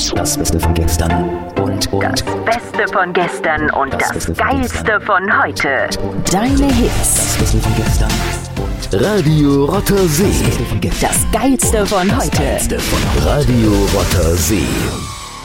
Das Beste von gestern und Das Beste von gestern und das Geilste von heute. deine Hits. Das Beste von gestern und Radio Rotter See. das Beste von gestern. Das Geilste von heute. Beste von Radio Rotter See.